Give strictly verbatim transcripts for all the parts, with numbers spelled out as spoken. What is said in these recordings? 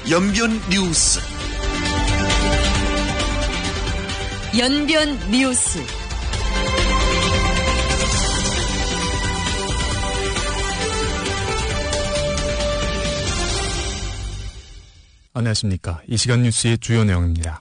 연변 뉴스. 연변 뉴스. 안녕하십니까. 이 시간 뉴스의 주요 내용입니다.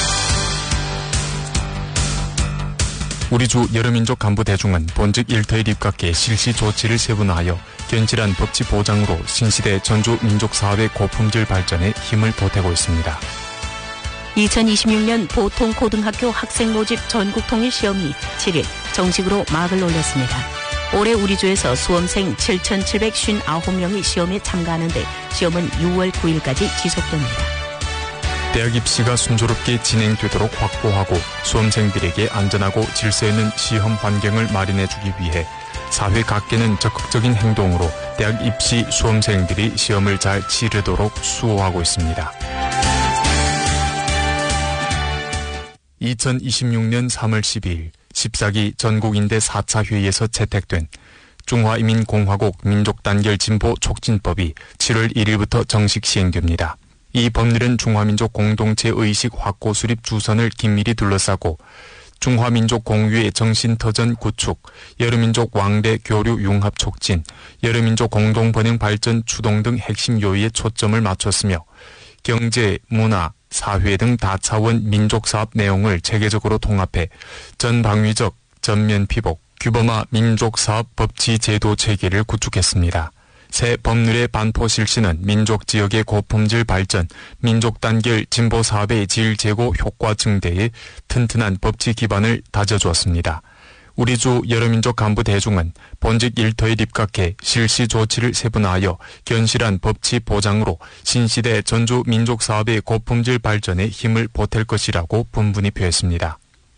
우리주 여러민족 간부대중은 본직 일터에 입각해 실시 조치를 세분화하여 견실한 법치 보장으로 신시대 전주 민족사업의 고품질 발전에 힘을 보태고 있습니다. 이천이십육 년 보통고등학교 학생 모집 전국통일시험이 칠 일 정식으로 막을 올렸습니다. 올해 우리주에서 수험생 칠천칠백오십구 명이 시험에 참가하는데 시험은 유월 구일까지 지속됩니다. 대학 입시가 순조롭게 진행되도록 확보하고 수험생들에게 안전하고 질서 있는 시험 환경을 마련해주기 위해 사회 각계는 적극적인 행동으로 대학 입시 수험생들이 시험을 잘 치르도록 수호하고 있습니다. 이천이십육 년 삼월 십이일 십사 기 전국인대 사 차 회의에서 채택된 중화인민공화국 민족단결진보촉진법이 칠월 일일부터 정식 시행됩니다. 이 법률은 중화민족 공동체 의식 확고 수립 주선을 긴밀히 둘러싸고 중화민족 공유의 정신터전 구축, 여러민족 왕래 교류 융합 촉진, 여러민족 공동 번영 발전 추동 등 핵심 요의에 초점을 맞췄으며 경제, 문화, 사회 등 다차원 민족사업 내용을 체계적으로 통합해 전방위적, 전면 피복, 규범화 민족사업 법치 제도 체계를 구축했습니다. 새 법률의 반포 실시는 민족 지역의 고품질 발전, 민족 단결 진보 사업의 질 제고 효과 증대에 튼튼한 법치 기반을 다져주었습니다. 우리주 여러민족 간부 대중은 본직 일터에 입각해 실시 조치를 세분화하여 견실한 법치 보장으로 신시대 전주 민족 사업의 고품질 발전에 힘을 보탤 것이라고 분분히 표했습니다.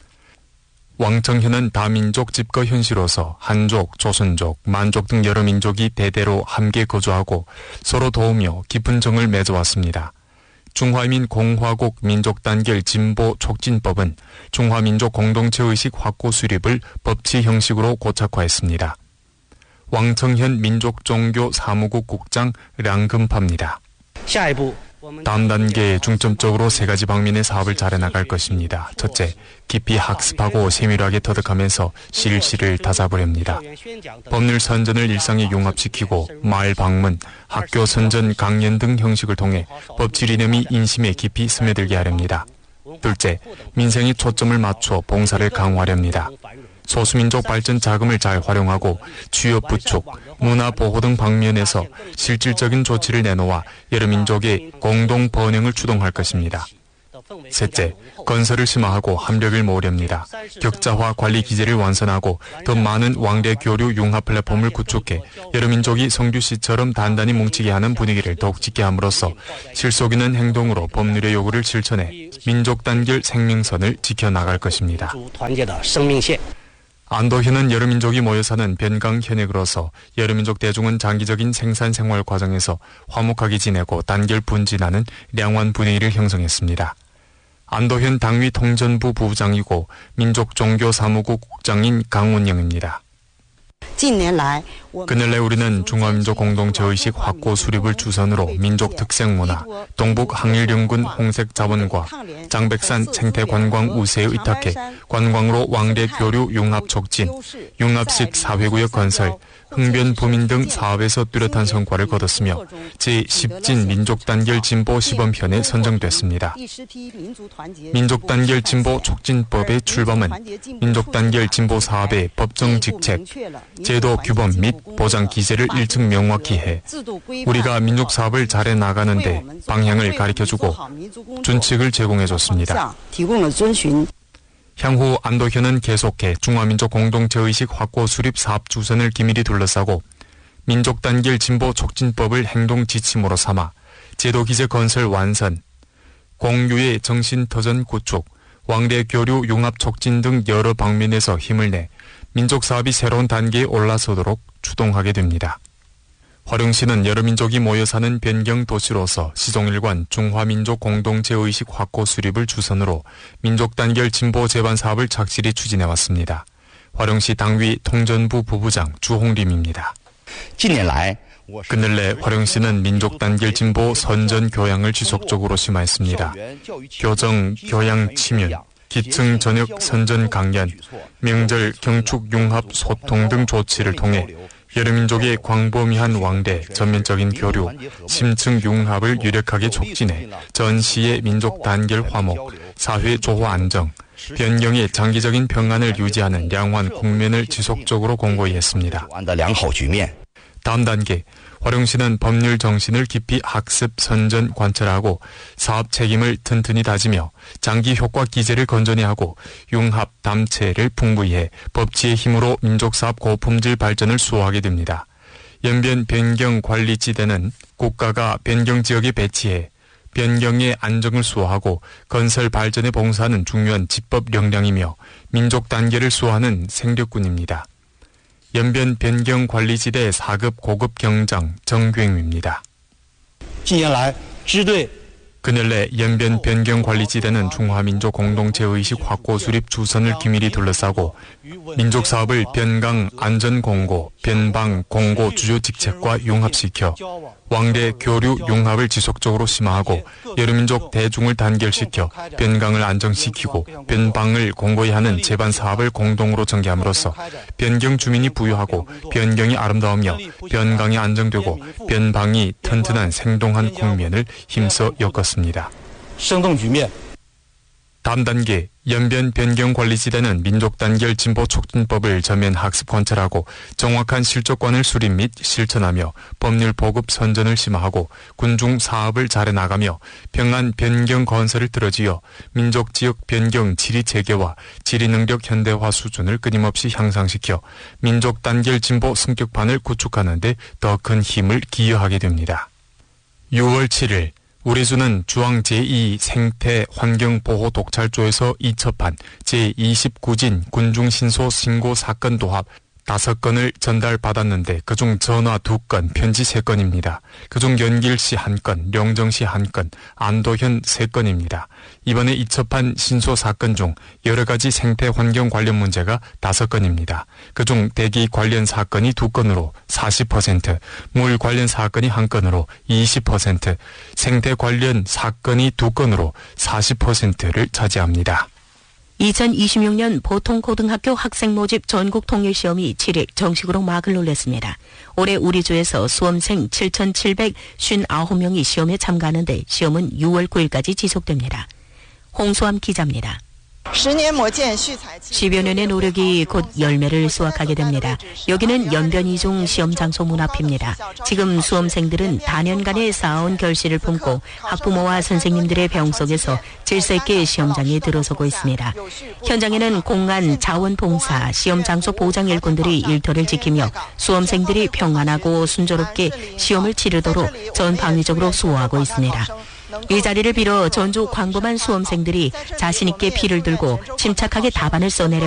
왕청현은 다민족 집거 현실로서 한족, 조선족, 만족 등 여러 민족이 대대로 함께 거주하고 서로 도우며 깊은 정을 맺어왔습니다. 중화민공화국 민족단결 진보촉진법은 중화민족 공동체의식 확고 수립을 법치 형식으로 고착화했습니다. 왕청현 민족종교사무국 국장 량금파입니다. 다음 단계에 중점적으로 세 가지 방면의 사업을 잘해나갈 것입니다. 첫째, 깊이 학습하고 세밀하게 터득하면서 실시를 다잡으렵니다. 법률 선전을 일상에 융합시키고 마을 방문, 학교 선전 강연 등 형식을 통해 법치 이념이 인심에 깊이 스며들게 하렵니다. 둘째, 민생에 초점을 맞춰 봉사를 강화하렵니다. 소수민족 발전 자금을 잘 활용하고 취업 부축, 문화 보호 등 방면에서 실질적인 조치를 내놓아 여러 민족의 공동 번영을 추동할 것입니다. 셋째, 건설을 심화하고 합력을 모으렵니다. 격자화 관리 기제를 완선하고 더 많은 왕래 교류 융합 플랫폼을 구축해 여러 민족이 성규시처럼 단단히 뭉치게 하는 분위기를 더욱 짙게 함으로써 실속 있는 행동으로 법률의 요구를 실천해 민족 단결 생명선을 지켜나갈 것입니다. 안도현은 여러민족이 모여 사는 변강 현역으로서 여러민족 대중은 장기적인 생산 생활 과정에서 화목하게 지내고 단결 분진하는 량환 분위기를 형성했습니다. 안도현 당위 통전부 부부장이고 민족종교사무국 국장인 강운영입니다. 그늘래 우리는 중화민족 공동체의식 확고 수립을 주선으로 민족 특색문화, 동북 항일연군 홍색자원과 장백산 생태관광 우세에 의탁해 관광으로 왕래 교류 융합 촉진, 융합식 사회구역 건설, 흥변 부민 등 사업에서 뚜렷한 성과를 거뒀으며 제십 진 민족단결 진보 시범편에 선정됐습니다. 민족단결 진보 촉진법의 출범은 민족단결 진보 사업의 법정 직책, 제도 규범 및 보장 기제를 일찍 명확히 해 우리가 민족 사업을 잘해 나가는데 방향을 가리켜주고 준칙을 제공해줬습니다. 향후 안도현은 계속해 중화민족 공동체의식 확고 수립 사업 주선을 기밀히 둘러싸고 민족단결 진보 촉진법을 행동 지침으로 삼아 제도 기제 건설 완선, 공유의 정신터전 구축, 왕래 교류 융합 촉진 등 여러 방면에서 힘을 내 민족 사업이 새로운 단계에 올라서도록 추동하게 됩니다. 화령시는 여러 민족이 모여 사는 변경 도시로서 시종일관 중화민족 공동체의식 확고 수립을 주선으로 민족 단결 진보 재반 사업을 착실히 추진해왔습니다. 화령시 당위 통전부 부부장 주홍림입니다. 그늘래 화령시는 민족 단결 진보 선전 교양을 지속적으로 심화했습니다. 교정, 교양 침윤, 기층 전역 선전 강연, 명절 경축 융합 소통 등 조치를 통해 여러 민족의 광범위한 왕래, 전면적인 교류, 심층 융합을 유력하게 촉진해 전시의 민족 단결 화목, 사회 조화 안정, 변경의 장기적인 평안을 유지하는 양환 국면을 지속적으로 공고히 했습니다. 다음 단계, 화령시는 법률 정신을 깊이 학습, 선전, 관철하고 사업 책임을 튼튼히 다지며 장기 효과 기제를 건전히 하고 융합, 담체를 풍부히 해 법치의 힘으로 민족사업 고품질 발전을 수호하게 됩니다. 연변 변경 관리지대는 국가가 변경 지역에 배치해 변경의 안정을 수호하고 건설 발전에 봉사하는 중요한 집법 역량이며 민족 단계를 수호하는 생력군입니다. 연변 변경 관리지대 사 급 고급 경장 정교임입니다. 그늘래 연변 변경 관리지대는 중화민족 공동체 의식 확고 수립 주선을 기밀히 둘러싸고 민족 사업을 변강 안전 공고, 변방 공고 주요 직책과 융합시켜 왕래 교류 융합을 지속적으로 심화하고 여러 민족 대중을 단결시켜 변강을 안정시키고 변방을 공고히 하는 제반 사업을 공동으로 전개함으로써 변경 주민이 부유하고 변경이 아름다우며 변강이 안정되고 변방이 튼튼한 생동한 국면을 힘써 엮었습니다. 다음 단계, 연변 변경 관리지대는 민족 단결 진보 촉진법을 전면 학습 관찰하고 정확한 실적관을 수립 및 실천하며 법률 보급 선전을 심화하고 군중 사업을 잘해 나가며 평안 변경 건설을 들어지어 민족 지역 변경 지리 체계와 지리 능력 현대화 수준을 끊임없이 향상시켜 민족 단결 진보 승격판을 구축하는 데 더 큰 힘을 기여하게 됩니다. 유월 칠일 우리주는 주황 제이 생태 환경보호 독찰조에서 이첩한 제이십구 진 군중신소 신고 사건 도합 다섯 건을 전달받았는데 그중 전화 두 건, 편지 세 건입니다. 그중 연길시 한 건, 령정시 한 건, 안도현 세 건입니다. 이번에 이첩한 신소 사건 중 여러 가지 생태 환경 관련 문제가 다섯 건입니다. 그중 대기 관련 사건이 두 건으로 사십 퍼센트, 물 관련 사건이 한 건으로 이십 퍼센트, 생태 관련 사건이 두 건으로 사십 퍼센트를 차지합니다. 이천이십육 년 보통고등학교 학생 모집 전국 통일 시험이 칠 일 정식으로 막을 올렸습니다. 올해 우리 주에서 수험생 칠천칠백오십구 명이 시험에 참가하는데 시험은 유월 구일까지 지속됩니다. 홍수암 기자입니다. 십여 년의 노력이 곧 열매를 수확하게 됩니다. 여기는 연변 이중 시험 장소 문 앞입니다. 지금 수험생들은 다년간의 쌓아온 결실을 품고 학부모와 선생님들의 배웅 속에서 질서 있게 시험장에 들어서고 있습니다. 현장에는 공안, 자원봉사, 시험 장소 보장 일꾼들이 일터를 지키며 수험생들이 평안하고 순조롭게 시험을 치르도록 전방위적으로 수호하고 있습니다. 이 자리를 빌어 전주 광범한 수험생들이 자신있게 피를 들고 침착하게 답안을 써내려